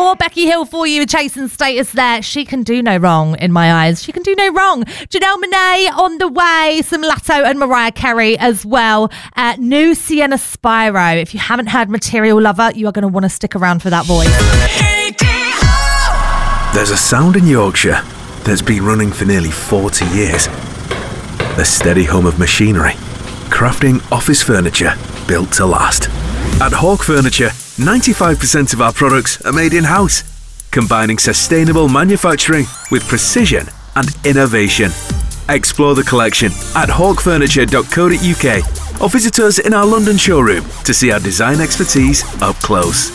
4. Becky Hill for you with Chasing Status there. She can do no wrong in my eyes. She can do no wrong. Janelle Monáe on the way. Some Latto and Mariah Carey as well. New Sienna Spyro. If you haven't heard Material Lover, you are going to want to stick around for that voice. There's a sound in Yorkshire that's been running for nearly 40 years. The steady hum of machinery, crafting office furniture built to last. At Hawk Furniture, 95% of our products are made in-house, combining sustainable manufacturing with precision and innovation. Explore the collection at hawkfurniture.co.uk or visit us in our London showroom to see our design expertise up close.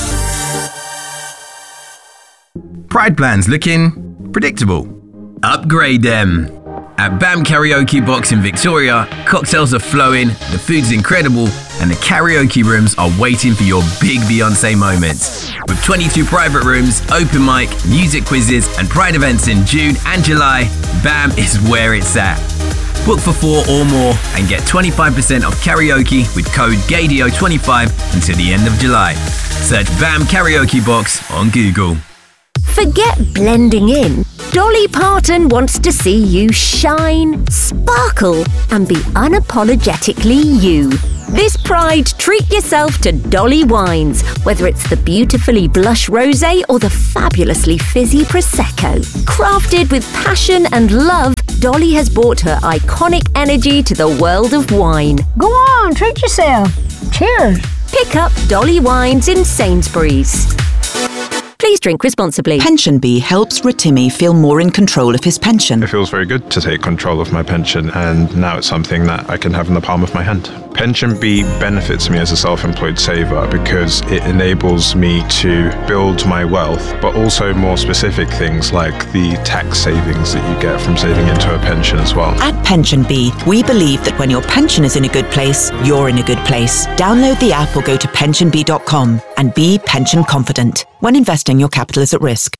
Pride plans looking predictable? Upgrade them. At BAM Karaoke Box in Victoria, cocktails are flowing, the food's incredible, and the karaoke rooms are waiting for your big Beyoncé moments. With 22 private rooms, open mic, music quizzes, and Pride events in June and July, BAM is where it's at. Book for 4 or more and get 25% off karaoke with code GAYDIO25 until the end of July. Search BAM Karaoke Box on Google. Forget blending in. Dolly Parton wants to see you shine, sparkle, and be unapologetically you. This Pride, treat yourself to Dolly wines, whether it's the beautifully blush rosé or the fabulously fizzy Prosecco. Crafted with passion and love, Dolly has brought her iconic energy to the world of wine. Go on, treat yourself. Cheers. Pick up Dolly wines in Sainsbury's. Please drink responsibly. PensionBee helps Rotimi feel more in control of his pension. It feels very good to take control of my pension, and now it's something that I can have in the palm of my hand. PensionBee benefits me as a self-employed saver because it enables me to build my wealth, but also more specific things like the tax savings that you get from saving into a pension as well. At PensionBee, we believe that when your pension is in a good place, you're in a good place. Download the app or go to pensionbee.com and be pension confident. When investing, your capital is at risk.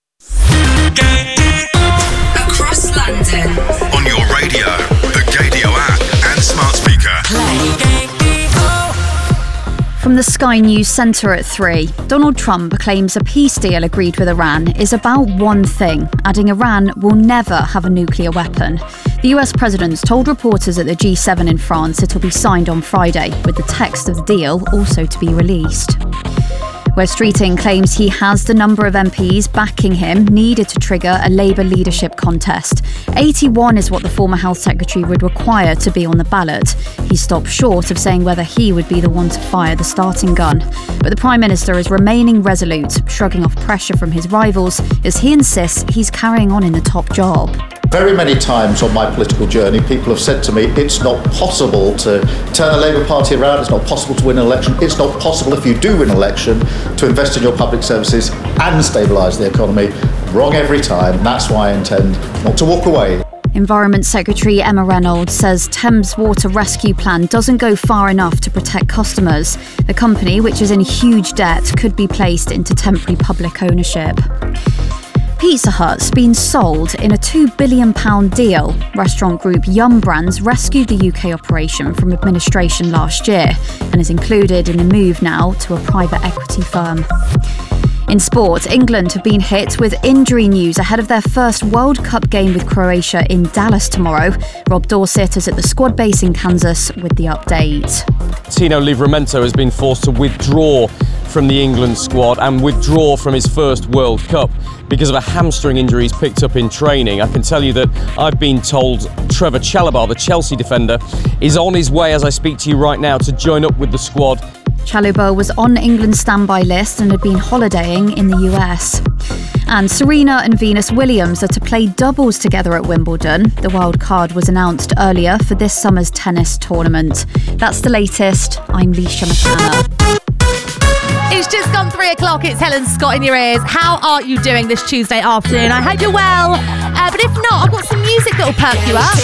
Across London. On your radio, the Gaydio app and smart speaker. From the Sky News Centre at 3, Donald Trump claims a peace deal agreed with Iran is about one thing, adding Iran will never have a nuclear weapon. The US president told reporters at the G7 in France it will be signed on Friday, with the text of the deal also to be released. Wes Streeting claims he has the number of MPs backing him needed to trigger a Labour leadership contest. 81 is what the former Health Secretary would require to be on the ballot. He stopped short of saying whether he would be the one to fire the starting gun. But the Prime Minister is remaining resolute, shrugging off pressure from his rivals as he insists he's carrying on in the top job. Very many times on my political journey, people have said to me, it's not possible to turn the Labour Party around, it's not possible to win an election, it's not possible if you do win an election to invest in your public services and stabilise the economy. Wrong every time. That's why I intend not to walk away. Environment Secretary Emma Reynolds says Thames Water Rescue Plan doesn't go far enough to protect customers. The company, which is in huge debt, could be placed into temporary public ownership. Pizza Hut's been sold in a £2 billion deal. Restaurant group Yum Brands rescued the UK operation from administration last year and is included in the move now to a private equity firm. In sport, England have been hit with injury news ahead of their first World Cup game with Croatia in Dallas tomorrow. Rob Dorsett is at the squad base in Kansas with the update. Tino Livramento has been forced to withdraw from the England squad and withdraw from his first World Cup because of a hamstring injury he's picked up in training. I can tell you that I've been told Trevor Chalobah, the Chelsea defender, is on his way as I speak to you right now to join up with the squad. Chalobah was on England's standby list and had been holidaying in the US. And Serena and Venus Williams are to play doubles together at Wimbledon. The wild card was announced earlier for this summer's tennis tournament. That's the latest. I'm Leisha McKenna. It's just gone 3 o'clock. It's Helen Scott in your ears. How are you doing this Tuesday afternoon? I hope you're well. But if not, I've got some music that'll perk you up.